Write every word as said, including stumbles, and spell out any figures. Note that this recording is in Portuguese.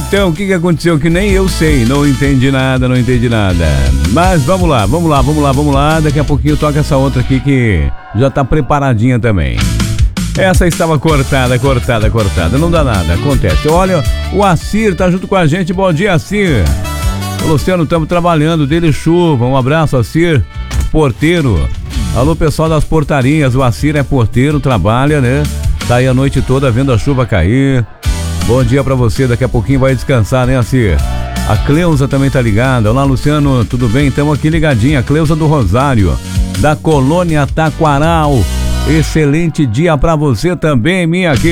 Então, o que, que aconteceu? Que nem eu sei, não entendi nada, não entendi nada. Mas vamos lá, vamos lá, vamos lá, vamos lá. Daqui a pouquinho toca essa outra aqui que já tá preparadinha também. Essa estava cortada, cortada, cortada. Não dá nada, acontece. Olha, o Assir tá junto com a gente. Bom dia, Assir. Ô, Luciano, estamos trabalhando, dele chuva. Um abraço, Assir, porteiro. Alô, pessoal das portarias. O Assir é porteiro, trabalha, né? Tá aí a noite toda vendo a chuva cair. Bom dia pra você, daqui a pouquinho vai descansar, né, Assir? A Cleusa também tá ligada. Olá, Luciano, tudo bem? Estamos aqui ligadinha. A Cleusa do Rosário, da Colônia Taquaral. Excelente dia pra você também, minha querida.